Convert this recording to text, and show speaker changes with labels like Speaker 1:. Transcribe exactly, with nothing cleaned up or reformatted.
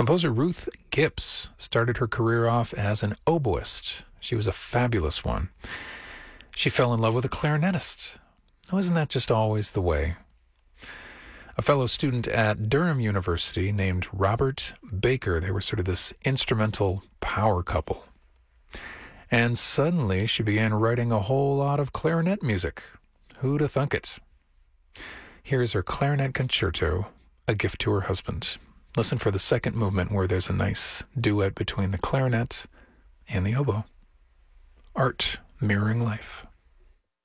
Speaker 1: Composer Ruth Gibbs started her career off as an oboist. She was a fabulous one. She fell in love with a clarinetist. Oh, isn't that just always the way? A fellow student at Durham University named Robert Baker, they were sort of this instrumental power couple. And suddenly she began writing a whole lot of clarinet music. Who'da thunk it? Here's her clarinet concerto, A Gift to Her Husband. Listen for the second movement where there's a nice duet between the clarinet and the oboe. Art mirroring life.